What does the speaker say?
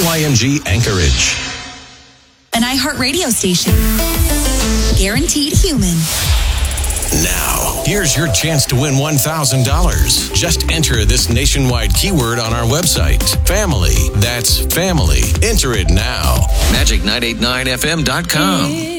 KYMG Anchorage. An iHeartRadio station. Guaranteed human. Now, here's your chance to win $1,000. Just enter this nationwide keyword on our website. Family. That's family. Enter it now. Magic989FM.com.